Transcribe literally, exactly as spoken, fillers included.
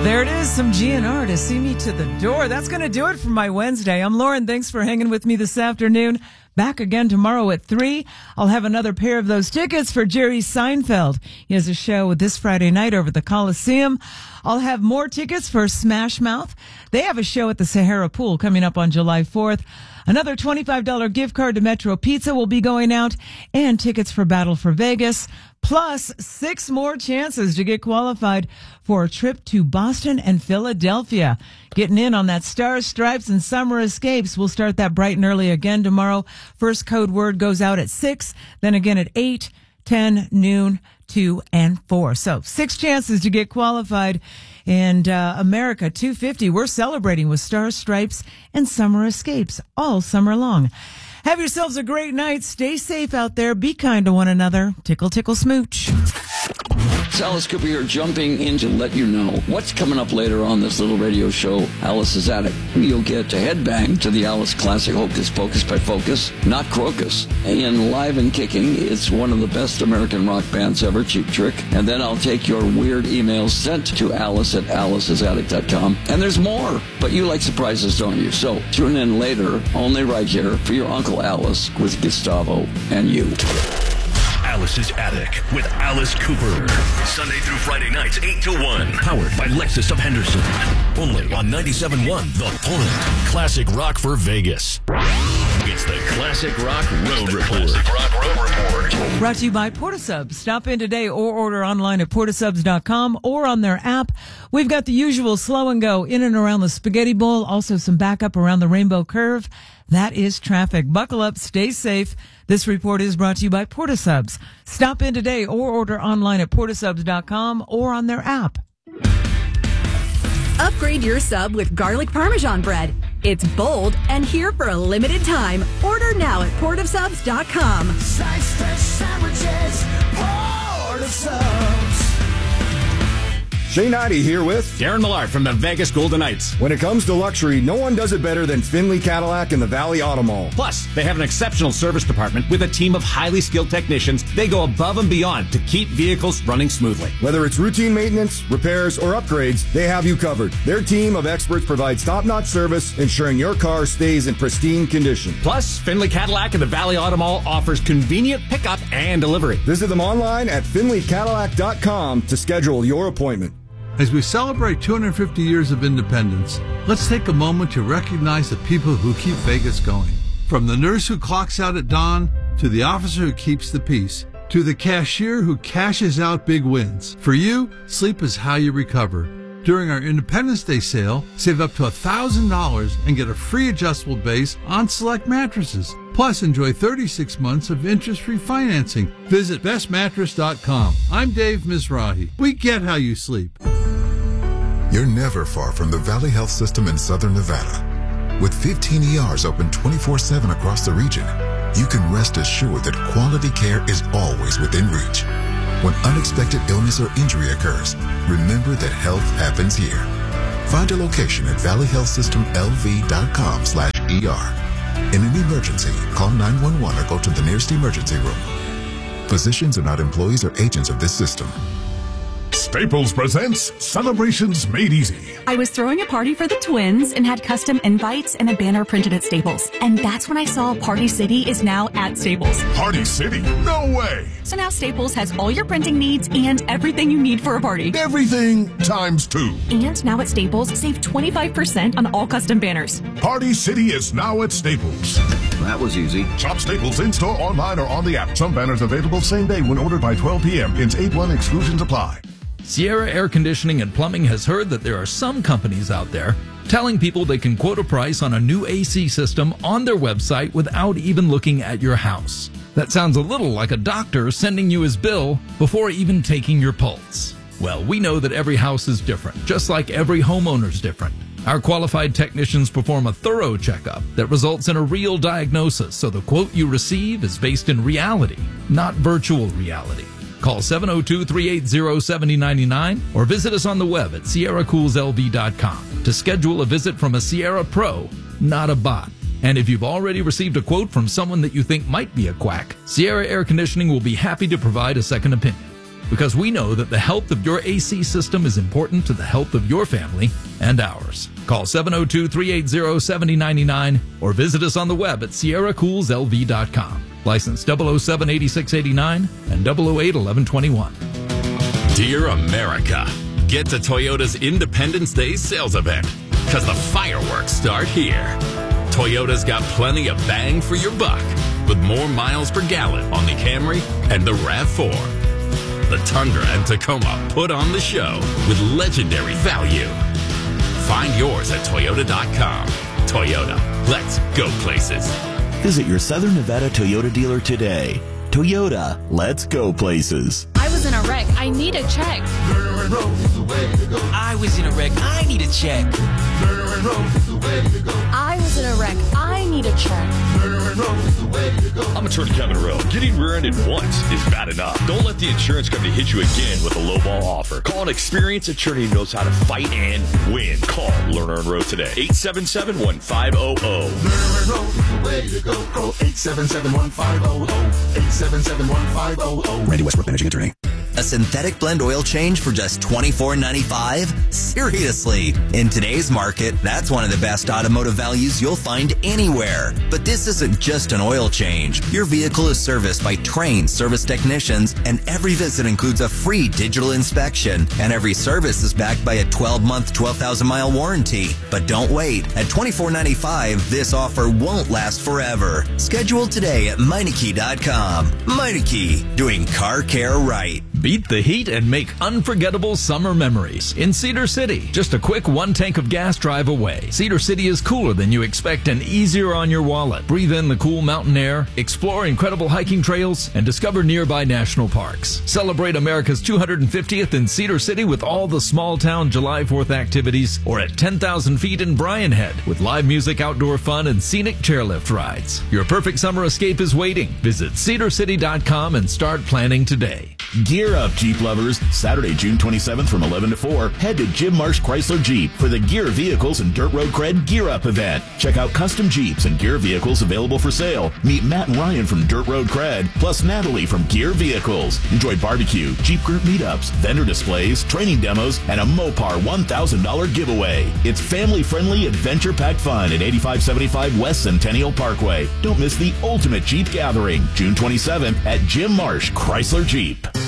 There it is, some G N R to see me to the door. That's going to do it for my Wednesday. I'm Lauren. Thanks for hanging with me this afternoon. Back again tomorrow at three. I'll have another pair of those tickets for Jerry Seinfeld. He has a show this Friday night over at the Coliseum. I'll have more tickets for Smash Mouth. They have a show at the Sahara Pool coming up on July fourth. Another twenty-five dollars gift card to Metro Pizza will be going out, and tickets for Battle for Vegas, plus six more chances to get qualified for a trip to Boston and Philadelphia. Getting in on that Stars, Stripes, and Summer Escapes. We'll start that bright and early again tomorrow. First code word goes out at six, then again at eight, ten, noon, two, and four. So six chances to get qualified. And uh, America two fifty, we're celebrating with Stars, Stripes, and Summer Escapes all summer long. Have yourselves a great night. Stay safe out there. Be kind to one another. Tickle, tickle, smooch. It's Alice Cooper here, jumping in to let you know what's coming up later on this little radio show, Alice's Attic. You'll get to headbang to the Alice classic Hocus Pocus by Focus, not Crocus. And live and kicking, it's one of the best American rock bands ever, Cheap Trick. And then I'll take your weird emails sent to Alice at alice's attic dot com. And there's more, but you like surprises, don't you? So tune in later, only right here, for your Uncle Alice with Gustavo and you. Alice's Attic with Alice Cooper. Sunday through Friday nights, eight to one. Powered by Lexus of Henderson. Only on ninety-seven point one The Point. Classic rock for Vegas. It's the Classic Rock Road Report. Classic Rock Road Report. Brought to you by Portasubs. Stop in today or order online at portasubs dot com or on their app. We've got the usual slow and go in and around the Spaghetti Bowl. Also some backup around the Rainbow Curve. That is traffic. Buckle up. Stay safe. This report is brought to you by Portasubs. Stop in today or order online at portasubs dot com or on their app. Upgrade your sub with garlic parmesan bread. It's bold and here for a limited time. Order now at portasubs dot com. Slice fresh sandwiches, Portasubs. Shane Knighty here with Darren Millard from the Vegas Golden Knights. When it comes to luxury, no one does it better than Finley Cadillac and the Valley Auto Mall. Plus, they have an exceptional service department with a team of highly skilled technicians. They go above and beyond to keep vehicles running smoothly. Whether it's routine maintenance, repairs, or upgrades, they have you covered. Their team of experts provides top-notch service, ensuring your car stays in pristine condition. Plus, Finley Cadillac and the Valley Auto Mall offers convenient pickup and delivery. Visit them online at finley cadillac dot com to schedule your appointment. As we celebrate two hundred fifty years of independence, let's take a moment to recognize the people who keep Vegas going. From the nurse who clocks out at dawn, to the officer who keeps the peace, to the cashier who cashes out big wins. For you, sleep is how you recover. During our Independence Day sale, save up to one thousand dollars and get a free adjustable base on select mattresses. Plus, enjoy thirty-six months of interest-free financing. Visit best mattress dot com. I'm Dave Mizrahi. We get how you sleep. You're never far from the Valley Health System in Southern Nevada. With fifteen E Rs open twenty-four seven across the region, you can rest assured that quality care is always within reach. When unexpected illness or injury occurs, remember that health happens here. Find a location at valley health system l v dot com slash E R. In an emergency, call nine one one or go to the nearest emergency room. Physicians are not employees or agents of this system. Staples presents Celebrations Made Easy. I was throwing a party for the twins and had custom invites and a banner printed at Staples. And that's when I saw Party City is now at Staples. Party City? No way! So now Staples has all your printing needs and everything you need for a party. Everything times two. And now at Staples, save twenty-five percent on all custom banners. Party City is now at Staples. That was easy. Shop Staples in-store, online, or on the app. Some banners available same day when ordered by twelve p.m. Ins eight one exclusions apply. Sierra Air Conditioning and Plumbing has heard that there are some companies out there telling people they can quote a price on a new A C system on their website without even looking at your house. That sounds a little like a doctor sending you his bill before even taking your pulse. Well, we know that every house is different, just like every homeowner's different. Our qualified technicians perform a thorough checkup that results in a real diagnosis, so the quote you receive is based in reality, not virtual reality. Call seven oh two, three eight zero, seven oh nine nine or visit us on the web at sierra cools l v dot com to schedule a visit from a Sierra Pro, not a bot. And if you've already received a quote from someone that you think might be a quack, Sierra Air Conditioning will be happy to provide a second opinion. because we know that the health of your A C system is important to the health of your family and ours. Call seven oh two, three eight zero, seven oh nine nine or visit us on the web at sierra cools l v dot com. License double oh seven, eighty-six eighty-nine and double oh eight, eleven twenty-one. Dear America, get to Toyota's Independence Day sales event, because the fireworks start here. Toyota's got plenty of bang for your buck, with more miles per gallon on the Camry and the RAV four. The Tundra and Tacoma put on the show with legendary value. Find yours at toyota dot com. Toyota, let's go places. Visit your Southern Nevada Toyota dealer today. Toyota, let's go places. I was in a wreck. I need a check. I was in a wreck. I need a check. I was in a wreck. I need a check. I'm Attorney Kevin Rowe. Getting rear-ended once is bad enough. Don't let the insurance company hit you again with a lowball offer. Call an experienced attorney who knows how to fight and win. Call Lerner and Rowe today. eight seven seven, one five zero zero. Lerner and Rowe is the way to go. Call eight seven seven, one five zero zero. eight seven seven, one five zero zero. Randy Westbrook, managing attorney. A synthetic blend oil change for just twenty-four ninety-five? Seriously. In today's market, that's one of the best automotive values you'll find anywhere. But this isn't just an oil change. Your vehicle is serviced by trained service technicians, and every visit includes a free digital inspection, and every service is backed by a twelve-month, twelve thousand mile warranty. But don't wait. At twenty-four ninety-five, this offer won't last forever. Schedule today at Meineke dot com. Meineke, doing car care right. Beat the heat and make unforgettable summer memories in Cedar City. Just a quick one tank of gas drive away. Cedar City is cooler than you expect and easier on your wallet. Breathe in the cool mountain air, explore incredible hiking trails, and discover nearby national parks. Celebrate America's two hundred fiftieth in Cedar City with all the small town July fourth activities, or at ten thousand feet in Bryan Head with live music, outdoor fun, and scenic chairlift rides. Your perfect summer escape is waiting. Visit cedar city dot com and start planning today. Gear up, Jeep lovers. Saturday, June twenty-seventh from eleven to four, head to Jim Marsh Chrysler Jeep for the Gear Vehicles and Dirt Road Cred Gear Up event. Check out custom Jeeps and Gear Vehicles available for sale. Meet Matt and Ryan from Dirt Road Cred, plus Natalie from Gear Vehicles. Enjoy barbecue, Jeep group meetups, vendor displays, training demos, and a Mopar one thousand dollars giveaway. It's family-friendly, adventure-packed fun at eighty-five seventy-five West Centennial Parkway. Don't miss the ultimate Jeep gathering, June twenty-seventh at Jim Marsh Chrysler Jeep.